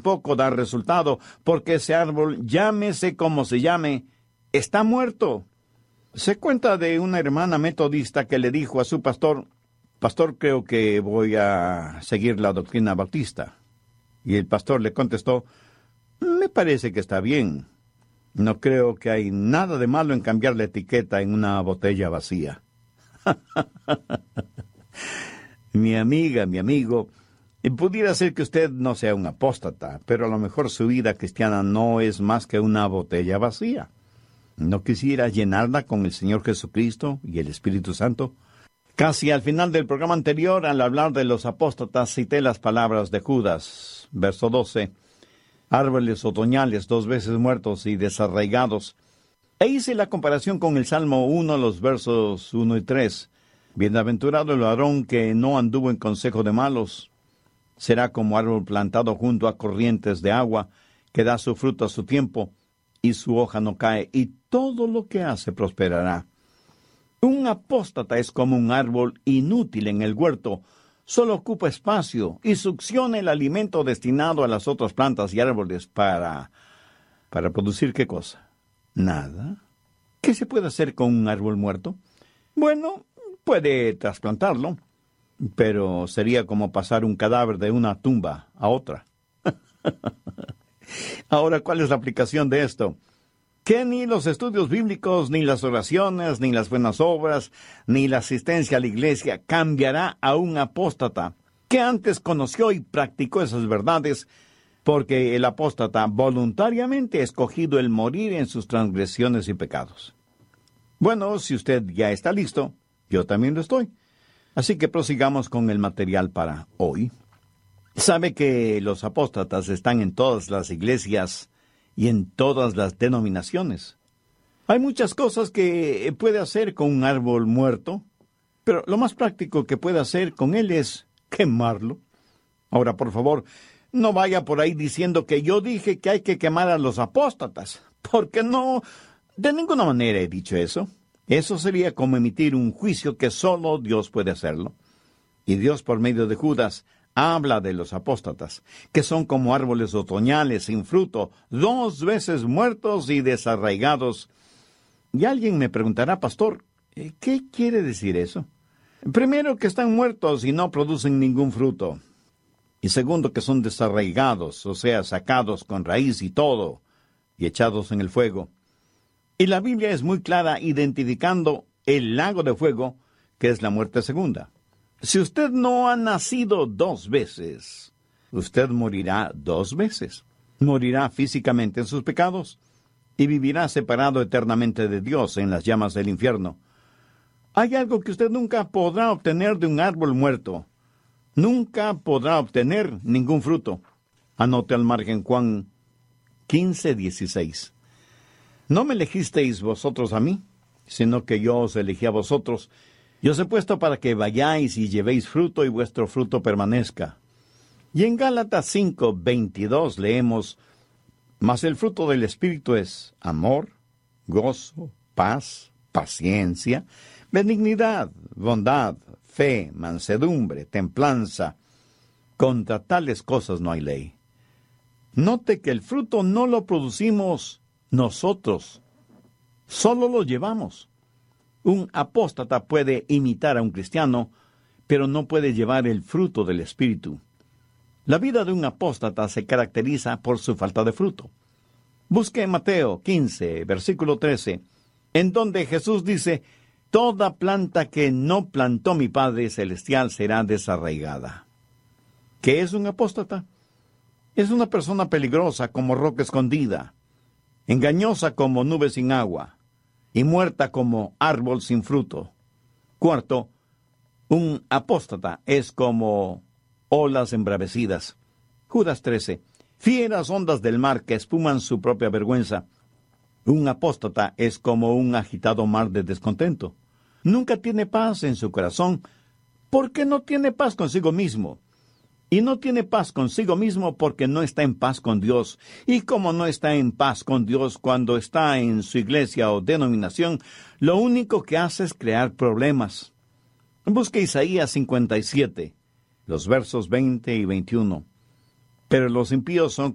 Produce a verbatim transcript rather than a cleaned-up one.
tampoco da resultado, porque ese árbol, llámese como se llame, está muerto. Se cuenta de una hermana metodista que le dijo a su pastor: Pastor, creo que voy a seguir la doctrina bautista. Y el pastor le contestó: Me parece que está bien. No creo que hay nada de malo en cambiar la etiqueta en una botella vacía. Mi amiga, mi amigo, pudiera ser que usted no sea un apóstata, pero a lo mejor su vida cristiana no es más que una botella vacía. ¿No quisiera llenarla con el Señor Jesucristo y el Espíritu Santo? Casi al final del programa anterior, al hablar de los apóstatas, cité las palabras de Judas, verso doce, árboles otoñales dos veces muertos y desarraigados. E hice la comparación con el Salmo uno, los versos uno y tres. Bienaventurado el varón que no anduvo en consejo de malos. Será como árbol plantado junto a corrientes de agua, que da su fruto a su tiempo, y su hoja no cae, y todo lo que hace prosperará. Un apóstata es como un árbol inútil en el huerto. Solo ocupa espacio y succiona el alimento destinado a las otras plantas y árboles para... ¿Para producir qué cosa? Nada. ¿Qué se puede hacer con un árbol muerto? Bueno, puede trasplantarlo, pero sería como pasar un cadáver de una tumba a otra. Ahora, ¿cuál es la aplicación de esto? Que ni los estudios bíblicos, ni las oraciones, ni las buenas obras, ni la asistencia a la iglesia cambiará a un apóstata que antes conoció y practicó esas verdades, porque el apóstata voluntariamente ha escogido el morir en sus transgresiones y pecados. Bueno, si usted ya está listo, yo también lo estoy. Así que prosigamos con el material para hoy. Sabe que los apóstatas están en todas las iglesias y en todas las denominaciones. Hay muchas cosas que puede hacer con un árbol muerto, pero lo más práctico que puede hacer con él es quemarlo. Ahora, por favor, no vaya por ahí diciendo que yo dije que hay que quemar a los apóstatas, porque no, de ninguna manera he dicho eso. Eso sería como emitir un juicio que solo Dios puede hacerlo. Y Dios, por medio de Judas, habla de los apóstatas, que son como árboles otoñales sin fruto, dos veces muertos y desarraigados. Y alguien me preguntará: Pastor, ¿qué quiere decir eso? Primero, que están muertos y no producen ningún fruto. Y segundo, que son desarraigados, o sea, sacados con raíz y todo, y echados en el fuego. Y la Biblia es muy clara identificando el lago de fuego, que es la muerte segunda. Si usted no ha nacido dos veces, usted morirá dos veces. Morirá físicamente en sus pecados y vivirá separado eternamente de Dios en las llamas del infierno. Hay algo que usted nunca podrá obtener de un árbol muerto. Nunca podrá obtener ningún fruto. Anote al margen Juan quince, dieciséis. No me elegisteis vosotros a mí, sino que yo os elegí a vosotros, y os he puesto para que vayáis y llevéis fruto y vuestro fruto permanezca. Y en Gálatas cinco, veintidós leemos: Mas el fruto del Espíritu es amor, gozo, paz, paciencia, benignidad, bondad, fe, mansedumbre, templanza. Contra tales cosas no hay ley. Note que el fruto no lo producimos nosotros, solo lo llevamos. Un apóstata puede imitar a un cristiano, pero no puede llevar el fruto del Espíritu. La vida de un apóstata se caracteriza por su falta de fruto. Busque en Mateo quince, versículo trece, en donde Jesús dice: Toda planta que no plantó mi Padre Celestial será desarraigada. ¿Qué es un apóstata? Es una persona peligrosa como roca escondida, engañosa como nube sin agua, y muerta como árbol sin fruto. Cuarto, un apóstata es como olas embravecidas. Judas trece, fieras ondas del mar que espuman su propia vergüenza. Un apóstata es como un agitado mar de descontento. Nunca tiene paz en su corazón, porque no tiene paz consigo mismo. Y no tiene paz consigo mismo porque no está en paz con Dios. Y como no está en paz con Dios cuando está en su iglesia o denominación, lo único que hace es crear problemas. Busque Isaías cincuenta y siete, los versos veinte y veintiuno. Pero los impíos son